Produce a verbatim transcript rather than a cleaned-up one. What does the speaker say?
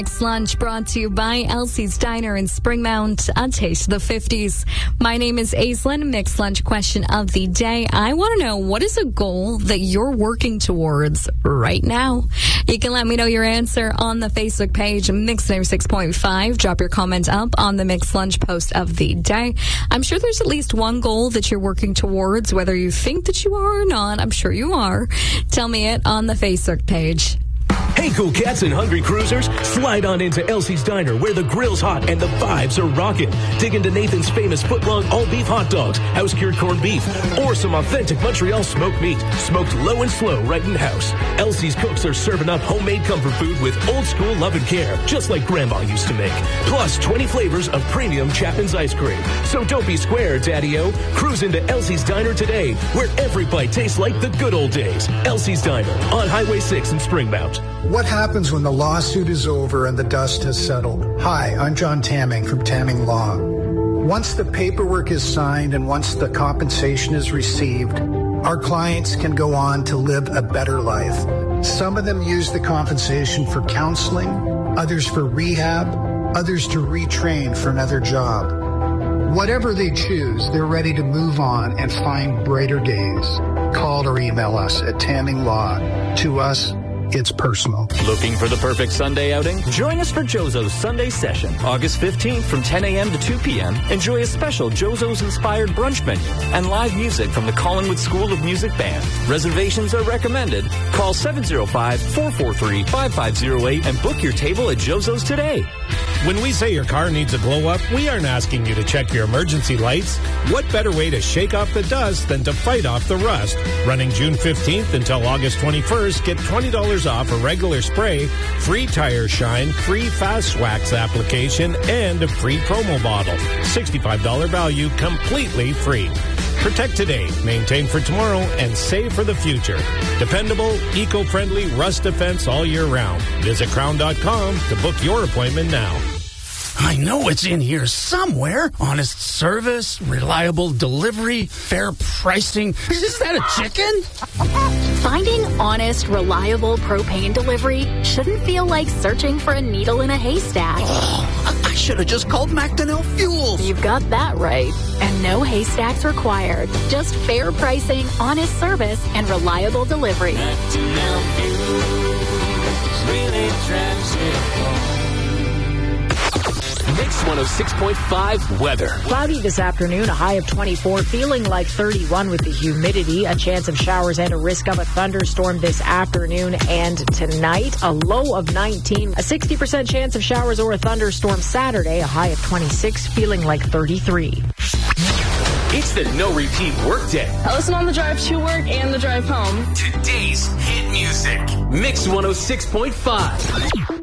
Mixed Lunch brought to you by Elsie's Diner in Springmount. A taste of the fifties. My name is Aislinn. Mixed Lunch question of the day. I want to know, what is a goal that you're working towards right now? You can let me know your answer on the Facebook page, Mix ninety-six point five. Drop your comment up on the Mixed Lunch post of the day. I'm sure there's at least one goal that you're working towards, whether you think that you are or not. I'm sure you are. Tell me it on the Facebook page. Hey, cool cats and hungry cruisers, slide on into Elsie's Diner where the grill's hot and the vibes are rocking. Dig into Nathan's famous foot-long all-beef hot dogs, house-cured corned beef, or some authentic Montreal smoked meat, smoked low and slow right in-house. Elsie's cooks are serving up homemade comfort food with old-school love and care, just like Grandma used to make. Plus twenty flavors of premium Chapman's ice cream. So don't be square, Daddy-O. Cruise into Elsie's Diner today, where every bite tastes like the good old days. Elsie's Diner on Highway six in Springmount. What happens when the lawsuit is over and the dust has settled? Hi, I'm John Tamming from Tamming Law. Once the paperwork is signed and once the compensation is received, our clients can go on to live a better life. Some of them use the compensation for counseling, others for rehab, others to retrain for another job. Whatever they choose, they're ready to move on and find brighter days. Call or email us at Tamming Law. To us, it's personal. Looking for the perfect Sunday outing? Join us for Jozo's Sunday Session, August fifteenth from ten a.m. to two p.m. Enjoy a special Jozo's inspired brunch menu and live music from the Collingwood School of Music Band. Reservations are recommended. Call seven oh five, four four three, five five oh eight and book your table at Jozo's today. When we say your car needs a glow-up, we aren't asking you to check your emergency lights. What better way to shake off the dust than to fight off the rust? Running June fifteenth until August twenty-first, get twenty dollars off a regular spray, free tire shine, free fast wax application, and a free promo bottle. sixty-five dollars value, completely free. Protect today, maintain for tomorrow, and save for the future. Dependable, eco-friendly rust defense all year round. Visit crown dot com to book your appointment now. I know it's in here somewhere. Honest service, reliable delivery, fair pricing. Is that a chicken? Finding honest, reliable propane delivery shouldn't feel like searching for a needle in a haystack. Oh, I should have just called McDonnell Fuels. You've got that right. And no haystacks required. Just fair pricing, honest service, and reliable delivery. McDonnell Fuels really drives it home. Mix one oh six point five weather. Cloudy this afternoon, a high of twenty-four, feeling like thirty-one with the humidity. A chance of showers and a risk of a thunderstorm this afternoon and tonight. A low of nineteen, a sixty percent chance of showers or a thunderstorm Saturday, a high of twenty-six, feeling like thirty-three. It's the no repeat workday. I listen on the drive to work and the drive home. Today's hit music. Mix one oh six point five.